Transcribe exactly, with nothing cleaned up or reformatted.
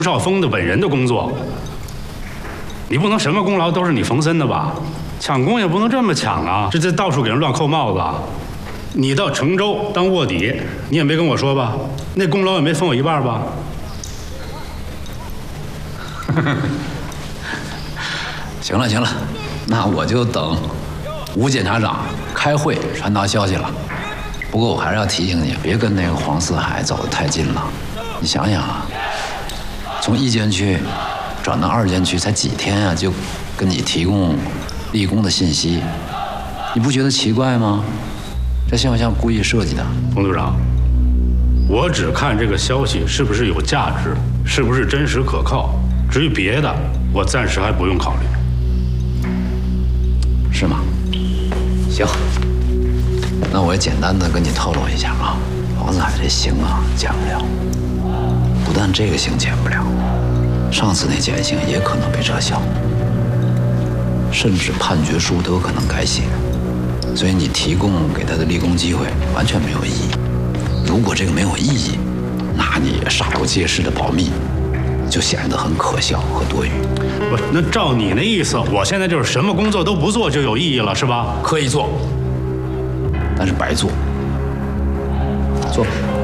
少峰的本人的工作，你不能什么功劳都是你冯森的吧？抢功也不能这么抢啊！这这到处给人乱扣帽子啊！你到成州当卧底，你也没跟我说吧？那功劳也没分我一半吧？ 行了行了，那我就等吴检察长开会传达消息了。不过我还是要提醒你，别跟那个黄四海走得太近了。你想想啊，从一监区转到二监区才几天啊，就跟你提供立功的信息，你不觉得奇怪吗？这像不像故意设计的？ 冯组长，我只看这个消息是不是有价值，是不是真实可靠。至于别的，我暂时还不用考虑。 是吗？行，那我也简单的跟你透露一下啊，黄四海这刑啊减不了，不但这个刑减不了，上次那减刑也可能被撤销，甚至判决书都有可能改写。所以你提供给他的立功机会完全没有意义。如果这个没有意义，那你煞有介事的保密，就显得很可笑和多余。 不，那照你那意思，我现在就是什么工作都不做就有意义了，是吧？ 可以做，但是白做。做吧。